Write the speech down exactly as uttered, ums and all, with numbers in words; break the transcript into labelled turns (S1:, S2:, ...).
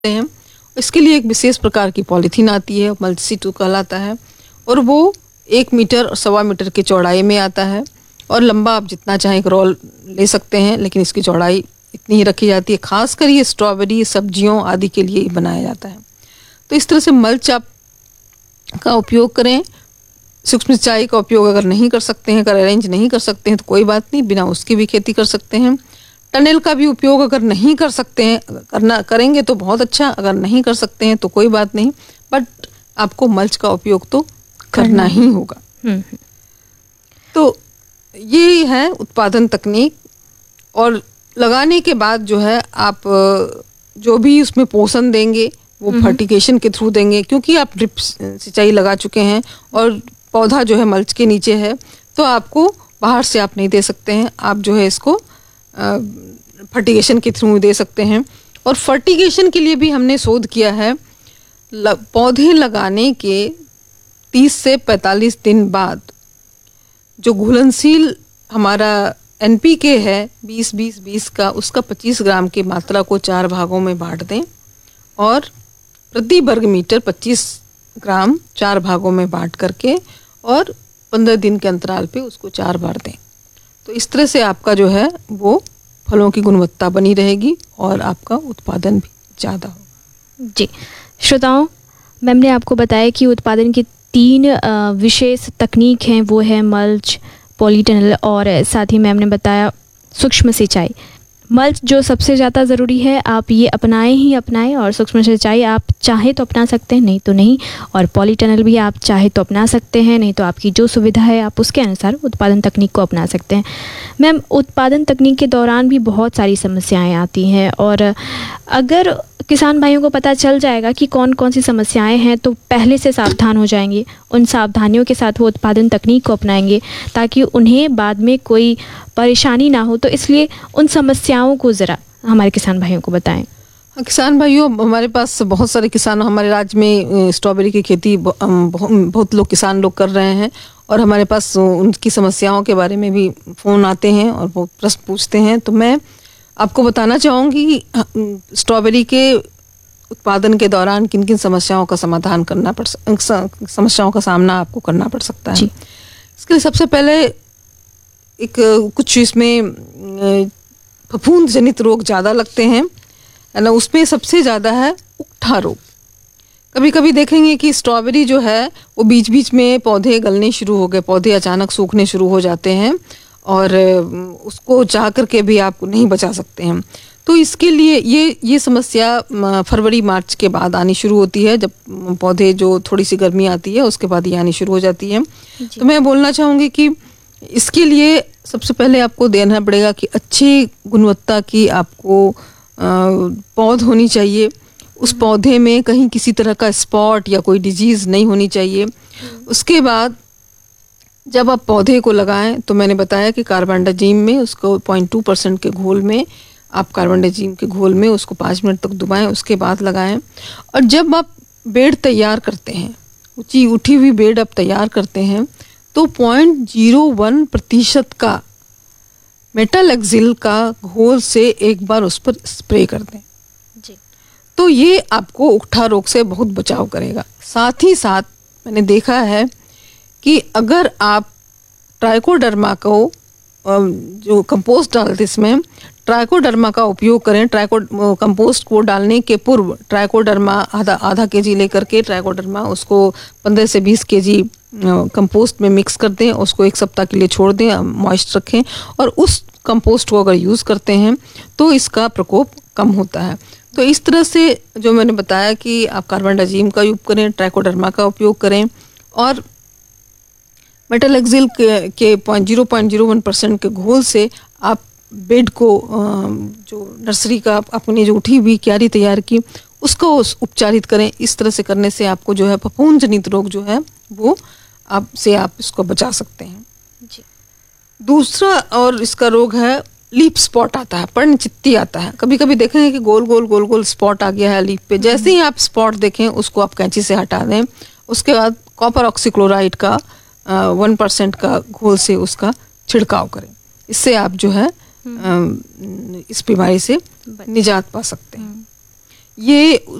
S1: हैं। इसके लिए एक विशेष प्रकार की पॉलीथीन आती है, मल्च सीटू कहलाता है, और वो एक मीटर और सवा मीटर की चौड़ाई में आता है और लंबा आप जितना चाहें एक रोल ले सकते हैं, लेकिन इसकी चौड़ाई इतनी ही रखी जाती है। खासकर ये स्ट्रॉबेरी सब्जियों आदि के लिए बनाया जाता है। तो इस तरह से मल्च आप का उपयोग करें। सूक्ष्म सिंचाई का उपयोग अगर नहीं कर सकते हैं, अगर अरेंज नहीं कर सकते हैं तो कोई बात नहीं, बिना उसकी भी खेती कर सकते हैं। टनल का भी उपयोग अगर नहीं कर सकते हैं, करना करेंगे तो बहुत अच्छा, अगर नहीं कर सकते हैं तो कोई बात नहीं, बट आपको मल्च का उपयोग तो करना ही होगा। तो ये है उत्पादन तकनीक। और लगाने के बाद जो है आप जो भी उसमें पोषण देंगे वो फर्टिगेशन के थ्रू देंगे, क्योंकि आप ड्रिप सिंचाई लगा चुके हैं और पौधा जो है मल्च के नीचे है, तो आपको बाहर से आप नहीं दे सकते हैं। आप जो है इसको फर्टिगेशन के थ्रू दे सकते हैं। और फर्टिगेशन के लिए भी हमने शोध किया है। ल, पौधे लगाने के तीस से पैंतालीस दिन बाद जो घुलनशील हमारा एन पी के है बीस बीस बीस का, उसका पच्चीस ग्राम की मात्रा को चार भागों में बांट दें और प्रति वर्ग मीटर पच्चीस ग्राम चार भागों में बांट करके और पंद्रह दिन के अंतराल पे उसको चार बार दें। तो इस तरह से आपका जो है वो फलों की गुणवत्ता बनी रहेगी और आपका उत्पादन भी ज़्यादा होगा।
S2: जी श्रोताओं, मैम ने आपको बताया कि उत्पादन की तीन विशेष तकनीक हैं, वो है मल्च, पॉलीटनल और साथ ही मैम ने बताया सूक्ष्म सिंचाई। मल्च जो सबसे ज़्यादा ज़रूरी है, आप ये अपनाएं ही अपनाएं, और सूक्ष्म सिंचाई आप चाहे तो अपना सकते हैं, नहीं तो नहीं, और पॉलीटनल भी आप चाहे तो अपना सकते हैं, नहीं तो आपकी जो सुविधा है आप उसके अनुसार उत्पादन तकनीक को अपना सकते हैं। मैम, उत्पादन तकनीक के दौरान भी बहुत सारी समस्याएं आती हैं, और अगर किसान भाइयों को पता चल जाएगा कि कौन कौन सी समस्याएं हैं तो पहले से सावधान हो जाएंगे। उन सावधानियों के साथ वो उत्पादन तकनीक को अपनाएंगे ताकि उन्हें बाद में कोई परेशानी ना हो। तो इसलिए उन समस्याओं को ज़रा हमारे किसान भाइयों को बताएं।
S1: किसान भाइयों, हमारे पास बहुत सारे किसान, हमारे राज्य में स्ट्रॉबेरी की खेती बहुत लोग किसान लोग कर रहे हैं और हमारे पास उनकी समस्याओं के बारे में भी फ़ोन आते हैं और वो प्रश्न पूछते हैं। तो मैं आपको बताना चाहूँगी कि स्ट्रॉबेरी के उत्पादन के दौरान किन किन समस्याओं का समाधान करना पड़ समस्याओं का सामना आपको करना पड़ सकता है। इसके लिए सबसे पहले एक कुछ इसमें फफूंद जनित रोग ज़्यादा लगते हैं, है ना। उसमें सबसे ज़्यादा है उकठा रोग। कभी कभी देखेंगे कि स्ट्रॉबेरी जो है वो बीच बीच में पौधे गलने शुरू हो गए, पौधे अचानक सूखने शुरू हो जाते हैं और उसको चाह करके भी आप नहीं बचा सकते हैं। तो इसके लिए ये ये समस्या फरवरी मार्च के बाद आनी शुरू होती है, जब पौधे जो थोड़ी सी गर्मी आती है उसके बाद ये आनी शुरू हो जाती है। तो मैं बोलना चाहूँगी कि इसके लिए सबसे पहले आपको देना पड़ेगा कि अच्छी गुणवत्ता की आपको पौध होनी चाहिए। उस पौधे में कहीं किसी तरह का स्पॉट या कोई डिजीज़ नहीं होनी चाहिए। उसके बाद जब आप पौधे को लगाएं तो मैंने बताया कि कार्बेंडाजिम में उसको पॉइंट टू परसेंट के घोल में आप कार्बेंडाजिम के घोल में उसको पाँच मिनट तक डुबाएं, उसके बाद लगाएं। और जब आप बेड तैयार करते हैं, ऊंची उठी हुई बेड आप तैयार करते हैं, तो पॉइंट जीरो वन प्रतिशत का मेटालेक्सिल का घोल से एक बार उस पर स्प्रे कर दें जी। तो ये आपको उकठा रोग से बहुत बचाव करेगा। साथ ही साथ मैंने देखा है कि अगर आप ट्राइकोडर्मा को जो कंपोस्ट डालते इसमें ट्राइकोडर्मा का उपयोग करें। ट्राइको कंपोस्ट को डालने के पूर्व ट्राइकोडर्मा आधा आधा के जी लेकर के ट्राइकोडर्मा उसको पंद्रह से बीस के जी कंपोस्ट में मिक्स कर दें, उसको एक सप्ताह के लिए छोड़ दें, मॉइस्ट रखें और उस कंपोस्ट को अगर यूज़ करते हैं तो इसका प्रकोप कम होता है। तो इस तरह से जो मैंने बताया कि आप कार्बेंडाजिम का उपयोग करें, ट्राइकोडर्मा का उपयोग करें और मेटालेक्सिल के point zero point zero one percent के घोल से आप बेड को जो नर्सरी का अपनी जो उठी हुई क्यारी तैयार की उसको उपचारित करें। इस तरह से करने से आपको जो है फफूंद जनित रोग जो है वो आप से आप इसको बचा सकते हैं जी। दूसरा और इसका रोग है लीफ स्पॉट आता है, पर्णचित्ती आता है। कभी कभी देखेंगे कि गोल गोल गोल गोल स्पॉट आ गया है लीफ पे। जैसे ही आप स्पॉट देखें उसको आप कैंची से हटा दें। उसके बाद कॉपर ऑक्सीक्लोराइड का वन परसेंट का घोल से उसका छिड़काव करें। इससे आप जो है आ, इस बीमारी से निजात पा सकते हैं। ये